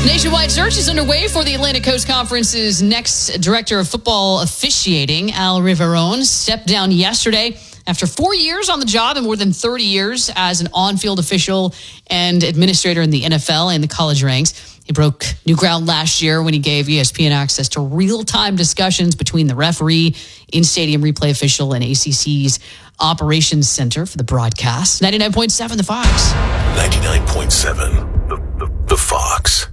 Nationwide search is underway for the Atlantic Coast Conference's next director of football officiating. Al Riveron stepped down yesterday after 4 years on the job and more than 30 years as an on-field official and administrator in the NFL and the college ranks. He broke new ground last year when he gave ESPN access to real-time discussions between the referee, in-stadium replay official, and ACC's operations center for the broadcast. 99.7 The Fox. 99.7 The Fox.